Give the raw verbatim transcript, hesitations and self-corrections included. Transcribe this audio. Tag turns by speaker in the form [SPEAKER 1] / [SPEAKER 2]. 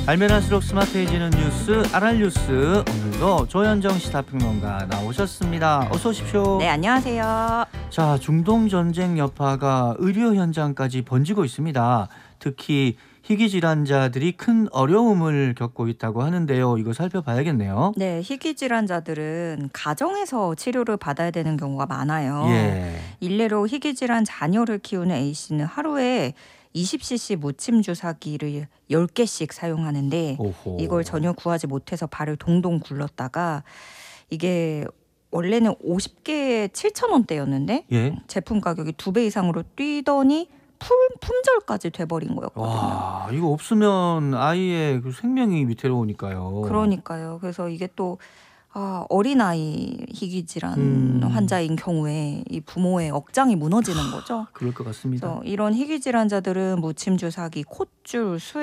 [SPEAKER 1] 알면 할수록 스마트해지는 뉴스 알알뉴스. 오늘도 조현정 시사평론가 나오셨습니다. 어서 오십시오.
[SPEAKER 2] 네, 안녕하세요.
[SPEAKER 1] 자, 중동 전쟁 여파가 의료 현장까지 번지고 있습니다. 특히 희귀 질환자들이 큰 어려움을 겪고 있다고 하는데요. 이거 살펴봐야겠네요.
[SPEAKER 2] 네, 희귀 질환자들은 가정에서 치료를 받아야 되는 경우가 많아요.
[SPEAKER 1] 예.
[SPEAKER 2] 일례로 희귀 질환 자녀를 키우는 A씨는 하루에 이십 씨씨 무침 주사기를 열 개씩 사용하는데
[SPEAKER 1] 오호.
[SPEAKER 2] 이걸 전혀 구하지 못해서 발을 동동 굴렀다가 이게 원래는 오십 개에 칠천 원대였는데
[SPEAKER 1] 예.
[SPEAKER 2] 제품 가격이 두 배 이상으로 뛰더니 품, 품절까지 돼버린 거였거든요.
[SPEAKER 1] 와, 이거 없으면 아이의 그 생명이 위태로우니까요.
[SPEAKER 2] 그러니까요. 그래서 이게 또 아, 어린아이 희귀 질환
[SPEAKER 1] 음.
[SPEAKER 2] 환자인 경우에 이 부모의 억장이 무너지는 거죠.
[SPEAKER 1] 그럴 것 같습니다.
[SPEAKER 2] 그래서 이런 희귀 질환자들은 무침 주사기, 콧줄, 수